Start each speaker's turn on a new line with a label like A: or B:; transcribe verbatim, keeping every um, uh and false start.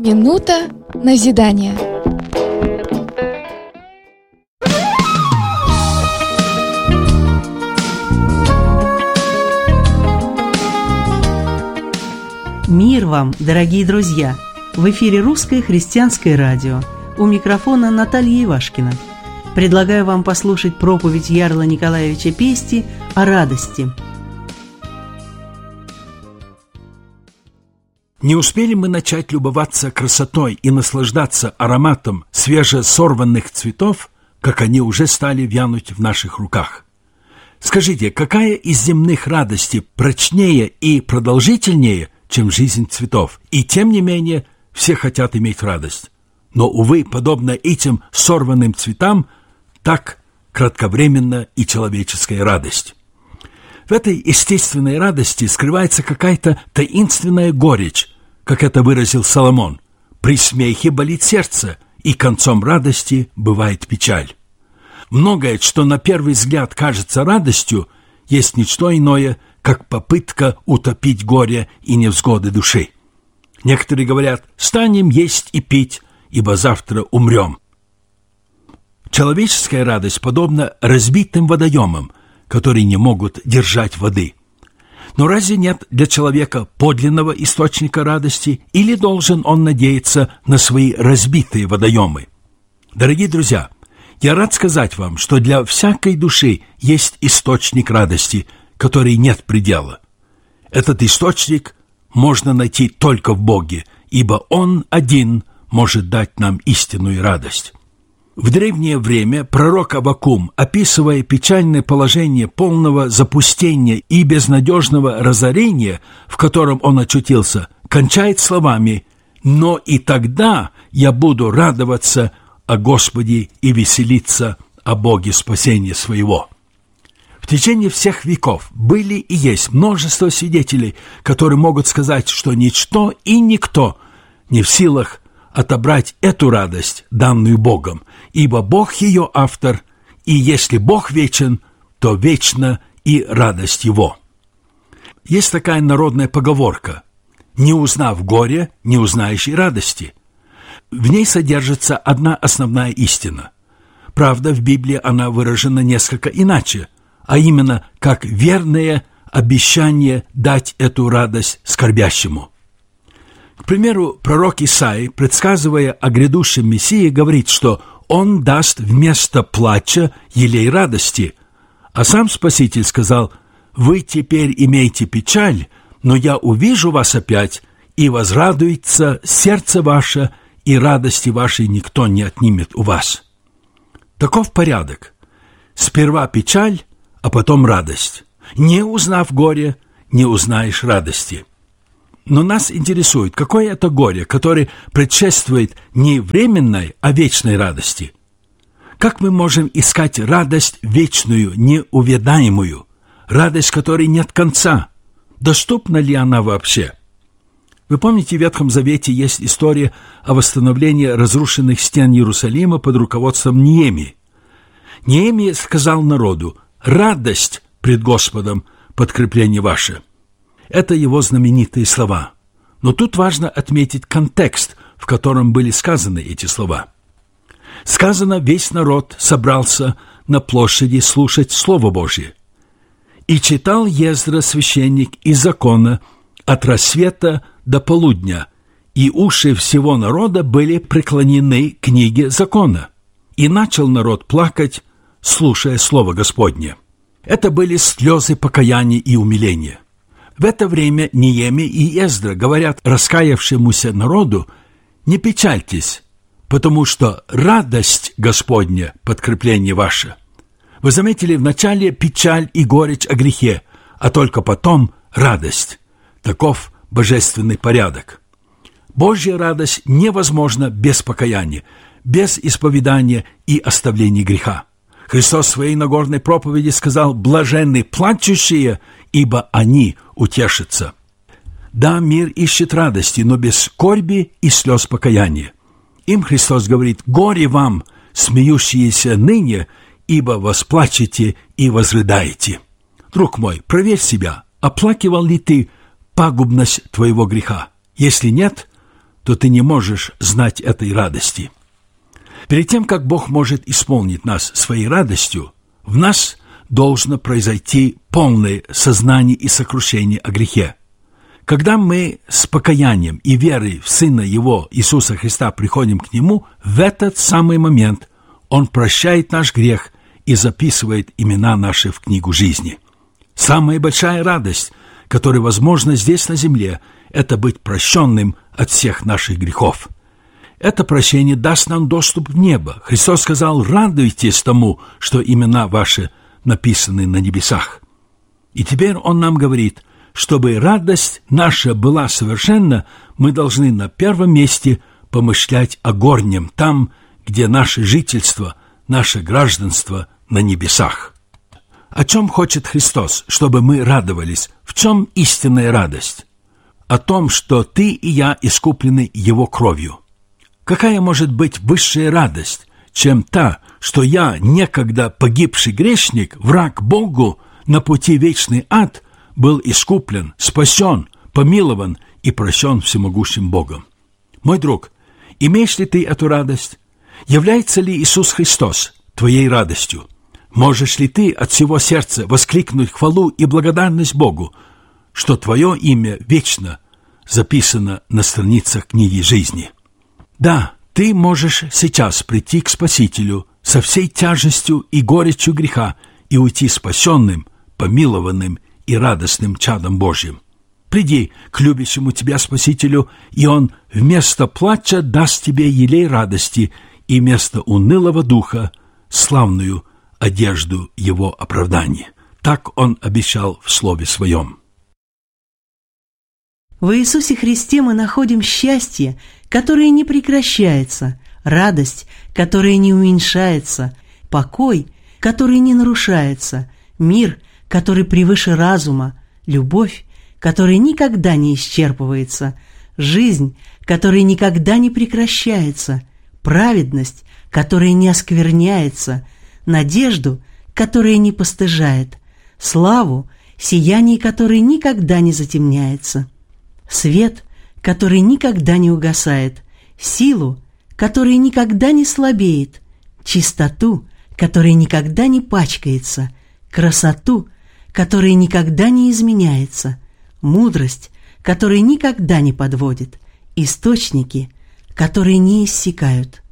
A: Минута назидания.
B: Мир вам, дорогие друзья! В эфире Русское христианское радио. У микрофона Наталья Ивашкина. Предлагаю вам послушать проповедь Ярла Николаевича Пести о радости.
C: Не успели мы начать любоваться красотой и наслаждаться ароматом свежесорванных цветов, как они уже стали вянуть в наших руках. Скажите, какая из земных радостей прочнее и продолжительнее, чем жизнь цветов? И тем не менее, все хотят иметь радость. Но, увы, подобно этим сорванным цветам, так кратковременна и человеческая радость. В этой естественной радости скрывается какая-то таинственная горечь, как это выразил Соломон. При смехе болит сердце, и концом радости бывает печаль. Многое, что на первый взгляд кажется радостью, есть не что иное, как попытка утопить горе и невзгоды души. Некоторые говорят: «Станем есть и пить, ибо завтра умрем». Человеческая радость подобна разбитым водоемам, которые не могут держать воды. Но разве нет для человека подлинного источника радости, или должен он надеяться на свои разбитые водоемы? Дорогие друзья, я рад сказать вам, что для всякой души есть источник радости, который нет предела. Этот источник можно найти только в Боге, ибо Он один может дать нам истинную радость. В древнее время пророк Аввакум, описывая печальное положение полного запустения и безнадежного разорения, в котором он очутился, кончает словами: «Но и тогда я буду радоваться о Господе и веселиться о Боге спасения своего». В течение всех веков были и есть множество свидетелей, которые могут сказать, что ничто и никто не в силах отобрать эту радость, данную Богом, ибо Бог ее автор, и если Бог вечен, то вечна и радость Его. Есть такая народная поговорка: «Не узнав горе, не узнаешь и радости». В ней содержится одна основная истина. Правда, в Библии она выражена несколько иначе, а именно как верное обещание дать эту радость скорбящему. К примеру, пророк Исаия, предсказывая о грядущем Мессии, говорит, что он даст вместо плача елей радости, а сам Спаситель сказал: «Вы теперь имеете печаль, но я увижу вас опять, и возрадуется сердце ваше, и радости вашей никто не отнимет у вас». Таков порядок. Сперва печаль, а потом радость. Не узнав горе, не узнаешь радости. Но нас интересует, какое это горе, которое предшествует не временной, а вечной радости. Как мы можем искать радость вечную, неувядаемую, радость, которой нет конца? Доступна ли она вообще? Вы помните, в Ветхом Завете есть история о восстановлении разрушенных стен Иерусалима под руководством Неемии. Неемия сказал народу: «Радость пред Господом подкрепление ваше». Это его знаменитые слова. Но тут важно отметить контекст, в котором были сказаны эти слова. Сказано: весь народ собрался на площади слушать Слово Божье. «И читал Ездра, священник, из закона от рассвета до полудня, и уши всего народа были преклонены к книге закона. И начал народ плакать, слушая Слово Господне». Это были слезы покаяния и умиления. В это время Неемия и Ездра говорят раскаявшемуся народу: «Не печальтесь, потому что радость Господня – подкрепление ваше». Вы заметили, вначале печаль и горечь о грехе, а только потом радость. Таков божественный порядок. Божья радость невозможна без покаяния, без исповедания и оставления греха. Христос в своей Нагорной проповеди сказал: «Блаженны плачущие, ибо они утешатся». Да, мир ищет радости, но без скорби и слез покаяния. Им Христос говорит: «Горе вам, смеющиеся ныне, ибо восплачете и возрыдаете». Друг мой, проверь себя, оплакивал ли ты пагубность твоего греха? Если нет, то ты не можешь знать этой радости. Перед тем, как Бог может исполнить нас своей радостью, в нас должно произойти полное сознание и сокрушение о грехе. Когда мы с покаянием и верой в Сына Его, Иисуса Христа, приходим к Нему, в этот самый момент Он прощает наш грех и записывает имена наши в книгу жизни. Самая большая радость, которая возможна здесь на земле, это быть прощенным от всех наших грехов. Это прощение даст нам доступ в небо. Христос сказал: «Радуйтесь тому, что имена ваши написаны на небесах». И теперь Он нам говорит: чтобы радость наша была совершенна, мы должны на первом месте помышлять о горнем, там, где наше жительство, наше гражданство на небесах. О чем хочет Христос, чтобы мы радовались? В чем истинная радость? О том, что ты и я искуплены Его кровью. Какая может быть высшая радость, чем та, что я, некогда погибший грешник, враг Богу, на пути в вечный ад, был искуплен, спасен, помилован и прощен всемогущим Богом? Мой друг, имеешь ли ты эту радость? Является ли Иисус Христос твоей радостью? Можешь ли ты от всего сердца воскликнуть хвалу и благодарность Богу, что твое имя вечно записано на страницах книги жизни? Да, ты можешь сейчас прийти к Спасителю со всей тяжестью и горечью греха и уйти спасенным, помилованным и радостным чадом Божьим. Приди к любящему тебя Спасителю, и Он вместо плача даст тебе елей радости и вместо унылого духа славную одежду Его оправдания. Так Он обещал в Слове Своем.
B: В Иисусе Христе мы находим счастье, которое не прекращается, радость, которая не уменьшается, покой, который не нарушается, мир, который превыше разума, любовь, которая никогда не исчерпывается, жизнь, которая никогда не прекращается, праведность, которая не оскверняется, надежду, которая не постыжает, славу, сияние которой никогда не затемняется, свет, который никогда не угасает, силу, которая никогда не слабеет, чистоту, которая никогда не пачкается, красоту, которая никогда не изменяется, мудрость, которая никогда не подводит, источники, которые не иссякают.